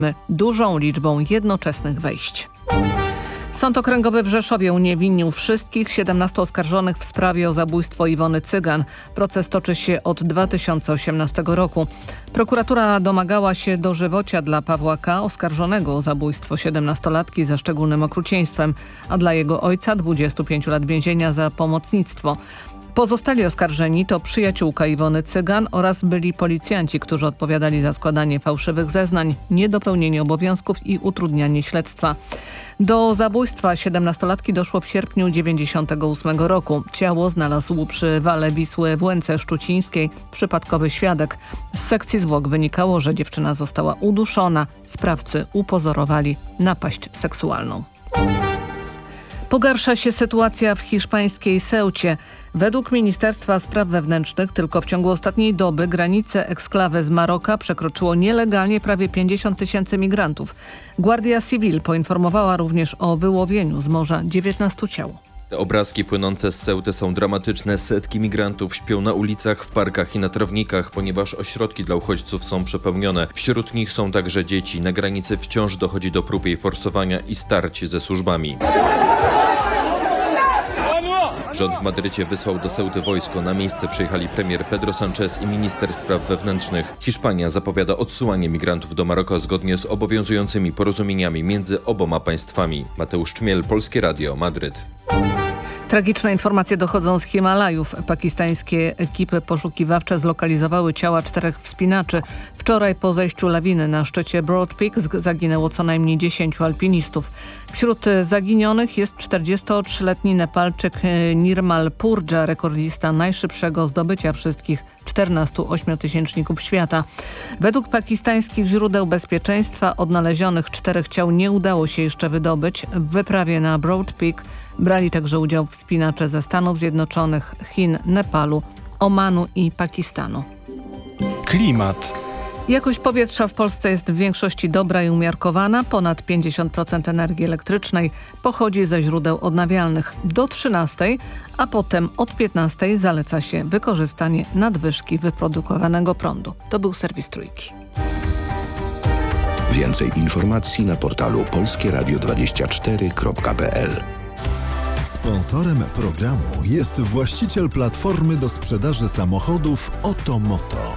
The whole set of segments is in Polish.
dużą liczbą jednoczesnych wejść. Sąd Okręgowy w Rzeszowie uniewinnił wszystkich 17 oskarżonych w sprawie o zabójstwo Iwony Cygan. Proces toczy się od 2018 roku. Prokuratura domagała się dożywocia dla Pawła K., oskarżonego o zabójstwo 17-latki za szczególnym okrucieństwem, a dla jego ojca 25 lat więzienia za pomocnictwo. Pozostali oskarżeni to przyjaciółka Iwony Cygan oraz byli policjanci, którzy odpowiadali za składanie fałszywych zeznań, niedopełnienie obowiązków i utrudnianie śledztwa. Do zabójstwa 17-latki doszło w sierpniu 1998 roku. Ciało znalazł przy wale Wisły w Łęce Szczucińskiej przypadkowy świadek. Z sekcji zwłok wynikało, że dziewczyna została uduszona. Sprawcy upozorowali napaść seksualną. Pogarsza się sytuacja w hiszpańskiej Ceucie. Według Ministerstwa Spraw Wewnętrznych tylko w ciągu ostatniej doby granice eksklawy z Maroka przekroczyło nielegalnie prawie 50 000 migrantów. Guardia Civil poinformowała również o wyłowieniu z morza 19 ciał. Te obrazki płynące z Ceuty są dramatyczne. Setki migrantów śpią na ulicach, w parkach i na trawnikach, ponieważ ośrodki dla uchodźców są przepełnione. Wśród nich są także dzieci. Na granicy wciąż dochodzi do prób jej forsowania i starć ze służbami. Rząd w Madrycie wysłał do Ceuty wojsko. Na miejsce przyjechali premier Pedro Sánchez i minister spraw wewnętrznych. Hiszpania zapowiada odsyłanie migrantów do Maroka zgodnie z obowiązującymi porozumieniami między oboma państwami. Mateusz Czmiel, Polskie Radio, Madryt. Tragiczne informacje dochodzą z Himalajów. Pakistańskie ekipy poszukiwawcze zlokalizowały ciała 4 wspinaczy. Wczoraj po zejściu lawiny na szczycie Broad Peak zaginęło co najmniej 10 alpinistów. Wśród zaginionych jest 43-letni Nepalczyk Nirmal Purja, rekordista najszybszego zdobycia wszystkich 14 ośmiotysięczników świata. Według pakistańskich źródeł bezpieczeństwa odnalezionych 4 ciał nie udało się jeszcze wydobyć. W wyprawie na Broad Peak brali także udział wspinacze ze Stanów Zjednoczonych, Chin, Nepalu, Omanu i Pakistanu. Klimat. Jakość powietrza w Polsce jest w większości dobra i umiarkowana. Ponad 50% energii elektrycznej pochodzi ze źródeł odnawialnych. Do 13, a potem od 15 zaleca się wykorzystanie nadwyżki wyprodukowanego prądu. To był serwis Trójki. Więcej informacji na portalu polskieradio24.pl. Sponsorem programu jest właściciel platformy do sprzedaży samochodów Otomoto.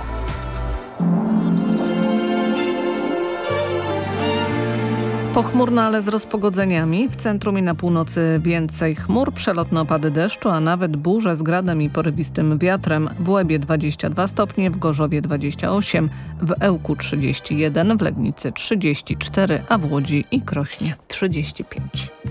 Pochmurno, ale z rozpogodzeniami. W centrum i na północy więcej chmur, przelotne opady deszczu, a nawet burze z gradem i porywistym wiatrem. W Łebie 22 stopnie, w Gorzowie 28, w Ełku 31, w Legnicy 34, a w Łodzi i Krośnie 35.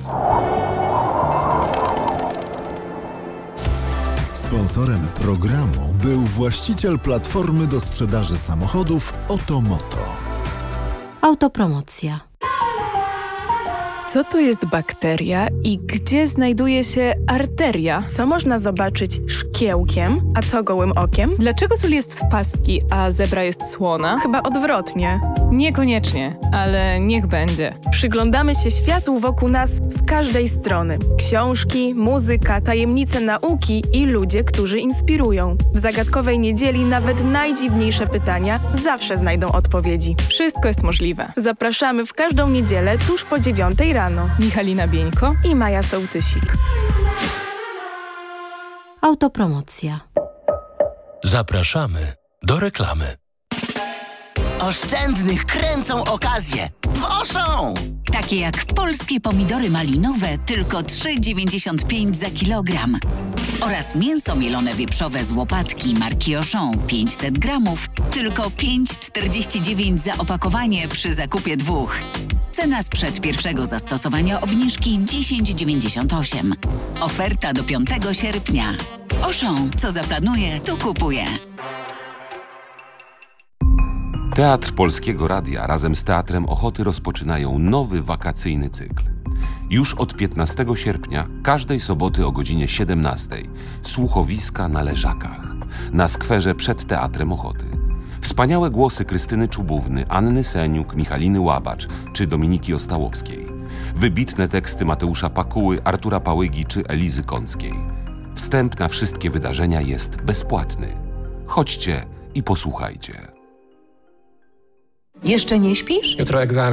Sponsorem programu był właściciel platformy do sprzedaży samochodów Otomoto. Autopromocja. Co to jest bakteria i gdzie znajduje się arteria? Co można zobaczyć szkiełkiem, a co gołym okiem? Dlaczego sól jest w pastki, a zebra jest słona? Chyba odwrotnie. Niekoniecznie, ale niech będzie. Przyglądamy się światu wokół nas z każdej strony. Książki, muzyka, tajemnice nauki i ludzie, którzy inspirują. W Zagadkowej Niedzieli nawet najdziwniejsze pytania zawsze znajdą odpowiedzi. Wszystko jest możliwe. Zapraszamy w każdą niedzielę tuż po 9 rano. Michalina Bieńko i Maja Sołtysik. Autopromocja. Zapraszamy do reklamy. Oszczędnych kręcą okazje w Auchan. Takie jak polskie pomidory malinowe, tylko 3,95 za kilogram. Oraz mięso mielone wieprzowe z łopatki marki Auchan 500 gramów, tylko 5,49 za opakowanie przy zakupie 2. Cena sprzed pierwszego zastosowania obniżki 10,98. Oferta do 5 sierpnia. Auchan, co zaplanuje, to kupuje. Teatr Polskiego Radia razem z Teatrem Ochoty rozpoczynają nowy wakacyjny cykl. Już od 15 sierpnia, każdej soboty o godzinie 17 słuchowiska na Leżakach, na skwerze przed Teatrem Ochoty. Wspaniałe głosy Krystyny Czubówny, Anny Seniuk, Michaliny Łabacz czy Dominiki Ostałowskiej. Wybitne teksty Mateusza Pakuły, Artura Pałygi czy Elizy Kąckiej. Wstęp na wszystkie wydarzenia jest bezpłatny. Chodźcie i posłuchajcie. Jeszcze nie śpisz? Jutro egzamin.